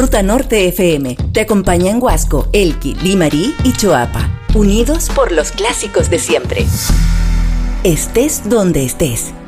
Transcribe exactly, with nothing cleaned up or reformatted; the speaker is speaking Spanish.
Ruta Norte F M te acompaña en Huasco, Elqui, Limarí y Choapa. Unidos por los clásicos de siempre. Estés donde estés.